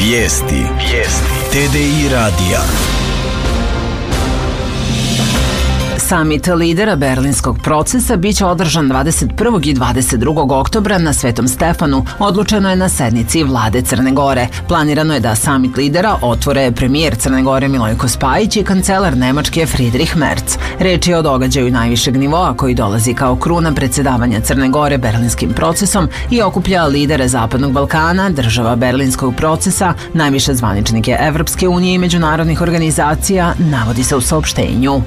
Vijesti. TDI radija. Samit lidera Berlinskog procesa biće održan 21. i 22. oktobra na Svetom Stefanu, odlučeno je na sednici vlade Crne Gore. Planirano je da samit lidera otvore premijer Crne Gore Milojko Spajić i kancelar Nemačke Friedrich Merz. Reč je o događaju najvišeg nivoa koji dolazi kao kruna predsjedavanja Crne Gore Berlinskim procesom i okuplja lidere Zapadnog Balkana, država Berlinskog procesa, najviše zvaničnike Evropske unije i međunarodnih organizacija, navodi se u saopštenju.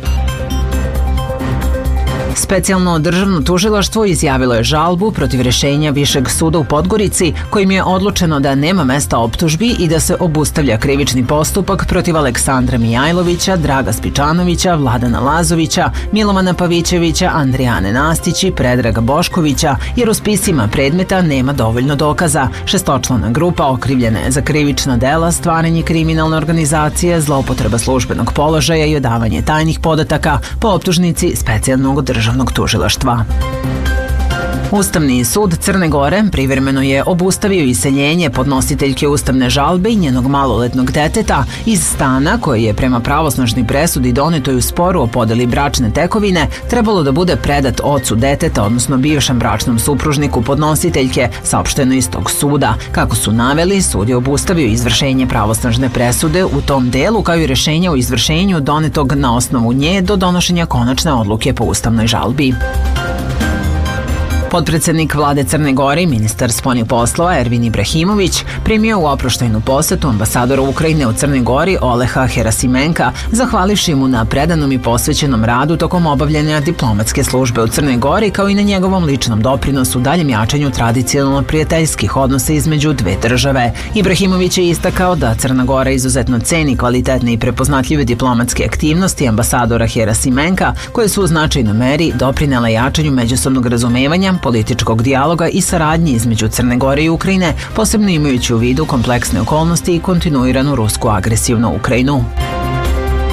Specijalno državno tužilaštvo izjavilo je žalbu protiv rješenja Višeg suda u Podgorici kojim je odlučeno da nema mesta optužbi i da se obustavlja krivični postupak protiv Aleksandra Mijajlovića, Draga Spičanovića, Vladana Lazovića, Milovana Pavićevića, Andrijane Nastić i Predraga Boškovića jer u spisima predmeta nema dovoljno dokaza. Šestočlana grupa okrivljena je za krivična dela, stvaranje kriminalne organizacije, zloupotreba službenog položaja i odavanje tajnih podataka po optužnici specijalnog državnog tužilaštva. Ustavni sud Crne Gore privremeno je obustavio iseljenje podnositeljke ustavne žalbe i njenog maloletnog deteta iz stana koje je prema pravosnažnoj presudi donetoj u sporu o podeli bračne tekovine trebalo da bude predat ocu deteta, odnosno bivšem bračnom supružniku podnositeljke, saopšteno iz tog suda. Kako su naveli, sud je obustavio izvršenje pravosnažne presude u tom delu kao i rješenja o izvršenju donetog na osnovu nje do donošenja konačne odluke po ustavnoj žalbi. Potpredsjednik vlade Crne Gore i ministar spoljnih poslova Ervin Ibrahimović primio u oproštajnu posetu ambasadora Ukrajine u Crnoj Gori Oleha Herasimenka, zahvalivši mu na predanom i posvećenom radu tokom obavljanja diplomatske službe u Crnoj Gori kao i na njegovom ličnom doprinosu daljem jačanju tradicionalno prijateljskih odnosa između dve države. Ibrahimović je istakao da Crna Gora izuzetno ceni kvalitetne i prepoznatljive diplomatske aktivnosti ambasadora Herasimenka koje su u značajnoj meri doprinele jačanju međusobnog razumevanja, političkog dijaloga i saradnje između Crne Gore i Ukrajine, posebno imajući u vidu kompleksne okolnosti i kontinuiranu rusku agresiju na Ukrajinu.